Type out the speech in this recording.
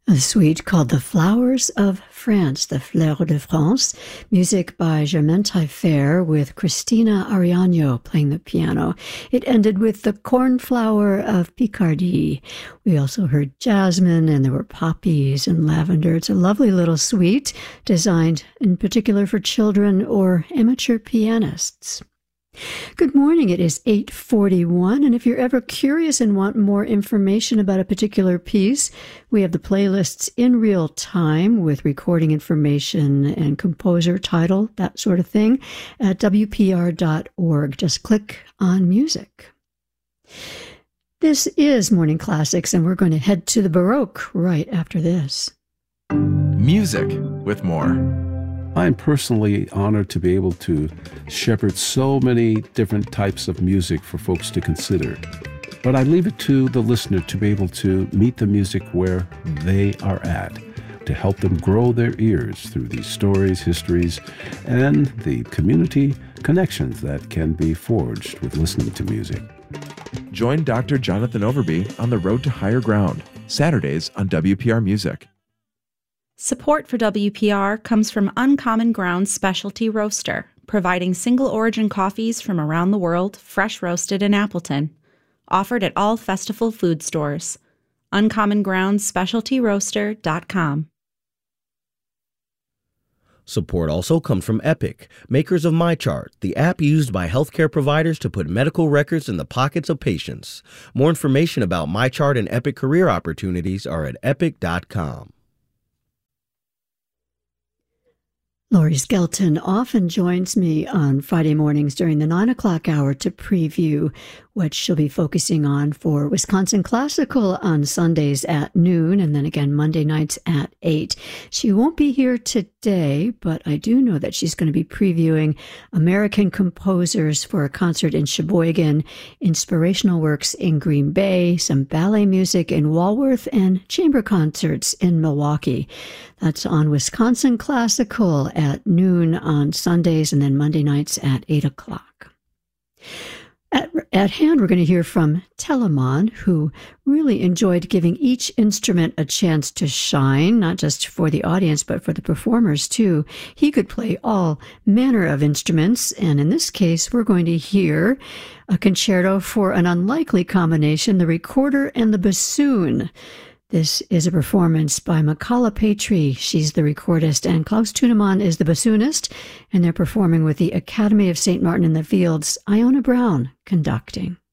A suite called The Flowers of France, the Fleurs de France, music by Germaine Taillefer with Christina Ariano playing the piano. It ended with The Cornflower of Picardy. We also heard jasmine, and there were poppies and lavender. It's a lovely little suite designed in particular for children or amateur pianists. Good morning. It is 8:41, and if you're ever curious and want more information about a particular piece, we have the playlists in real time with recording information and composer, title, that sort of thing, at WPR.org. Just click on music. This is Morning Classics, and we're going to head to the Baroque right after this. Music with more. I'm personally honored to be able to shepherd so many different types of music for folks to consider. But I leave it to the listener to be able to meet the music where they are at, to help them grow their ears through these stories, histories, and the community connections that can be forged with listening to music. Join Dr. Jonathan Overby on the road to higher ground, Saturdays on WPR Music. Support for WPR comes from Uncommon Grounds Specialty Roaster, providing single-origin coffees from around the world, fresh roasted in Appleton. Offered at all Festival food stores. UncommonGroundsSpecialtyRoaster.com. Support also comes from Epic, makers of MyChart, the app used by healthcare providers to put medical records in the pockets of patients. More information about MyChart and Epic career opportunities are at epic.com. Laurie Skelton often joins me on Friday mornings during the 9 o'clock hour to preview what she'll be focusing on for Wisconsin Classical on Sundays at noon, and then again Monday nights at 8. She won't be here today, but I do know that she's going to be previewing American composers for a concert in Sheboygan, inspirational works in Green Bay, some ballet music in Walworth, and chamber concerts in Milwaukee. That's on Wisconsin Classical at noon on Sundays, and then Monday nights at 8 o'clock. At hand, we're going to hear from Telemann, who really enjoyed giving each instrument a chance to shine, not just for the audience, but for the performers, too. He could play all manner of instruments, and in this case, we're going to hear a concerto for an unlikely combination, the recorder and the bassoon. This is a performance by Makala Petrie. She's the recordist, and Klaus Tunemann is the bassoonist, and they're performing with the Academy of St. Martin in the Fields' Iona Brown conducting.